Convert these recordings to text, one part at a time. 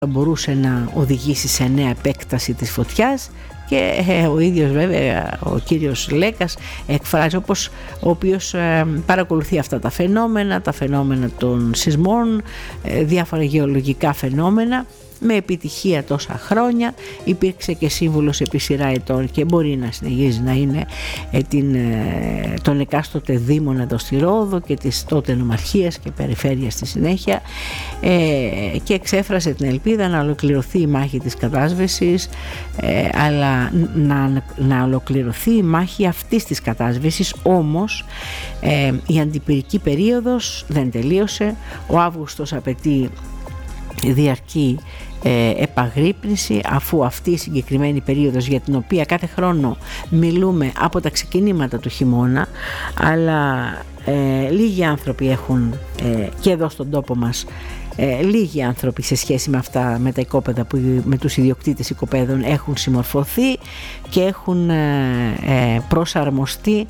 μπορούσε να οδηγήσει σε νέα επέκταση της φωτιάς. Και ο ίδιος βέβαια ο κύριος Λέκας εκφράζει, όπως ο οποίος παρακολουθεί αυτά τα φαινόμενα των σεισμών, διάφορα γεωλογικά φαινόμενα, με επιτυχία τόσα χρόνια, υπήρξε και σύμβουλος επί σειρά ετών και μπορεί να συνεχίζει να είναι τον εκάστοτε δήμονα εδώ στη Ρόδο και της τότε νομαρχίας και περιφέρειας στη συνέχεια, και εξέφρασε την ελπίδα να ολοκληρωθεί η μάχη της κατάσβεσης, αλλά να ολοκληρωθεί η μάχη αυτής της κατάσβεσης. Όμως η αντιπυρική περίοδος δεν τελείωσε. Ο Αύγουστος απαιτεί διαρκή επαγρύπνηση, αφού αυτή η συγκεκριμένη περίοδος, για την οποία κάθε χρόνο μιλούμε από τα ξεκινήματα του χειμώνα, αλλά λίγοι άνθρωποι έχουν και εδώ στον τόπο μας, λίγοι άνθρωποι σε σχέση με αυτά, με τα οικόπεδα με τους ιδιοκτήτες οικοπαίδων έχουν συμμορφωθεί και έχουν προσαρμοστεί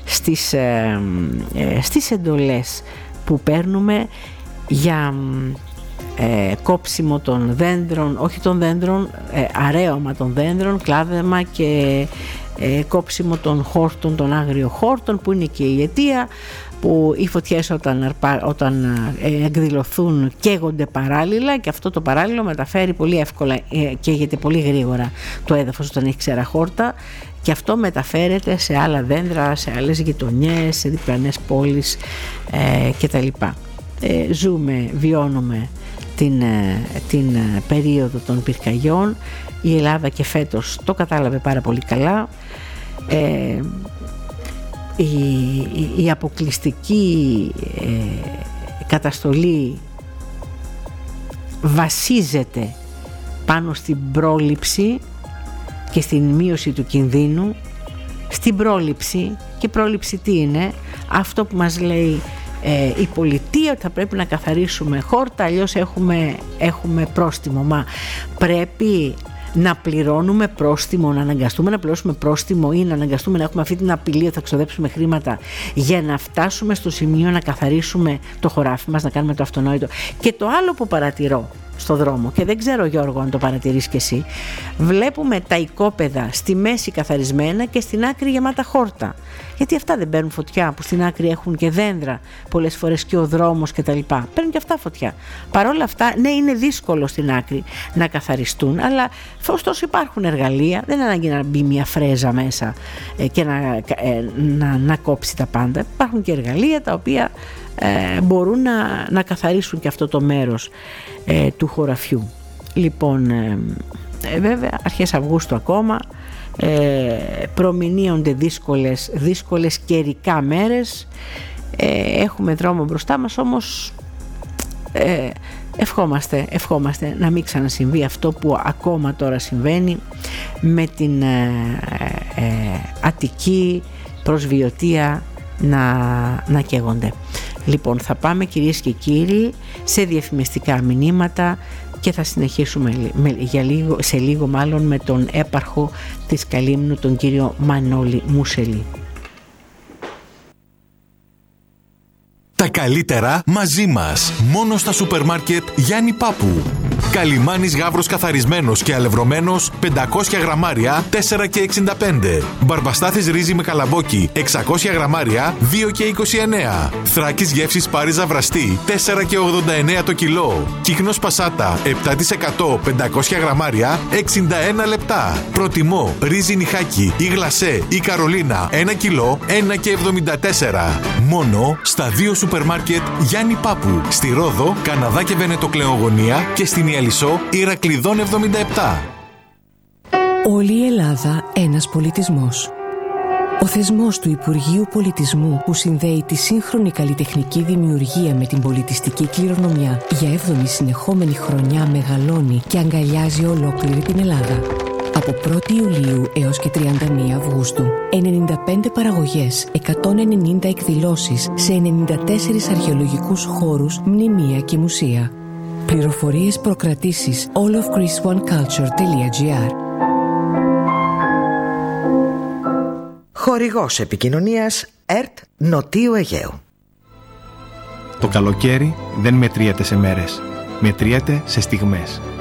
στις εντολές που παίρνουμε για κόψιμο των δέντρων, όχι των δέντρων, αρέωμα των δέντρων, κλάδεμα και κόψιμο των χόρτων, των άγριων χόρτων, που είναι και η αιτία που οι φωτιές όταν εκδηλωθούν καίγονται παράλληλα, και αυτό το παράλληλο μεταφέρει πολύ εύκολα, καίγεται πολύ γρήγορα το έδαφος όταν έχει ξερά χόρτα, και αυτό μεταφέρεται σε άλλα δέντρα, σε άλλες γειτονιές, σε διπλανές πόλεις κτλ. Βιώνουμε την περίοδο των πυρκαγιών. Η Ελλάδα και φέτος το κατάλαβε πάρα πολύ καλά. Η αποκλειστική καταστολή βασίζεται πάνω στην πρόληψη και στην μείωση του κινδύνου, στην πρόληψη. Και πρόληψη τι είναι? Αυτό που μας λέει η πολιτεία, ότι θα πρέπει να καθαρίσουμε χόρτα, αλλιώς έχουμε πρόστιμο. Μα πρέπει να πληρώνουμε πρόστιμο, να αναγκαστούμε να πληρώσουμε πρόστιμο ή να αναγκαστούμε να έχουμε αυτή την απειλή ότι θα ξοδέψουμε χρήματα για να φτάσουμε στο σημείο να καθαρίσουμε το χωράφι μας, να κάνουμε το αυτονόητο? Και το άλλο που παρατηρώ στο δρόμο, και δεν ξέρω, Γιώργο, αν το παρατηρείς και εσύ, βλέπουμε τα οικόπεδα στη μέση καθαρισμένα και στην άκρη γεμάτα χόρτα. Γιατί αυτά δεν παίρνουν φωτιά, που στην άκρη έχουν και δέντρα, πολλές φορές και ο δρόμος κτλ. Παίρνουν και αυτά φωτιά. Παρ' όλα αυτά, ναι, είναι δύσκολο στην άκρη να καθαριστούν, αλλά ωστόσο υπάρχουν εργαλεία. Δεν είναι ανάγκη να μπει μια φρέζα μέσα και να κόψει τα πάντα. Υπάρχουν και εργαλεία τα οποία μπορούν να καθαρίσουν και αυτό το μέρος του χωραφιού. Λοιπόν, βέβαια αρχές Αυγούστου ακόμα, προμηνύονται δύσκολες καιρικά μέρες, έχουμε δρόμο μπροστά μας, όμως ευχόμαστε να μην ξανασυμβεί αυτό που ακόμα τώρα συμβαίνει με την Αττική προς Βιωτία να καίγονται. Λοιπόν, θα πάμε, κυρίες και κύριοι, σε διαφημιστικά μηνύματα και θα συνεχίσουμε σε λίγο με τον έπαρχο της Καλύμνου, τον κύριο Μανώλη Μουσελή. Τα καλύτερα μαζί μας. Μόνο στα σούπερ μάρκετ Γιάννη Πάπου. Καλιμάνης γάβρος καθαρισμένος και αλευρωμένος 500 γραμμάρια 4,65. Μπαρμπαστάθης ρύζι με καλαμπόκι 600 γραμμάρια 2,29. Θράκης γεύσης Πάριζα βραστή 4,89 το κιλό. Κύκνος Πασάτα 7% 500 γραμμάρια 61 λεπτά. Προτιμώ ρύζι νιχάκι ή γλασέ ή καρολίνα 1 κιλό 1,74. Μόνο στα 2 σούπερ μάρκετ Γιάννη Πάπου. Στη Ρόδο, Καναδά και Βενετοκλεογωνία και στην Ιαλισσό Ηρακλειδών 77. Όλη η Ελλάδα ένας πολιτισμός. Ο θεσμός του Υπουργείου Πολιτισμού, που συνδέει τη σύγχρονη καλλιτεχνική δημιουργία με την πολιτιστική κληρονομιά, για 7η συνεχόμενη χρονιά μεγαλώνει και αγκαλιάζει ολόκληρη την Ελλάδα. Από 1η Ιουλίου έως και 31 Αυγούστου, 95 παραγωγές, 190 εκδηλώσεις σε 94 αρχαιολογικούς χώρους, μνημεία και μουσεία. Πληροφορίες, προκρατήσεις allofgreeceoneculture.gr. Χορηγός επικοινωνίας ΕΡΤ Νοτίου Αιγαίου. Το καλοκαίρι δεν μετριέται σε μέρες, μετριέται σε στιγμές.